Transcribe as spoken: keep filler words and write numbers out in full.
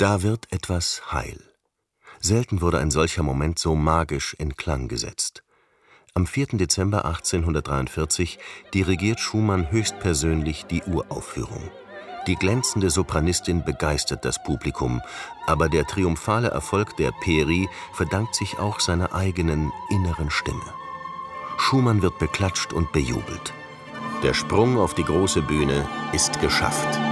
Da wird etwas heil. Selten wurde ein solcher Moment so magisch in Klang gesetzt. Am vierten Dezember achtzehnhundertdreiundvierzig dirigiert Schumann höchstpersönlich die Uraufführung. Die glänzende Sopranistin begeistert das Publikum, aber der triumphale Erfolg der Peri verdankt sich auch seiner eigenen inneren Stimme. Schumann wird beklatscht und bejubelt. Der Sprung auf die große Bühne ist geschafft.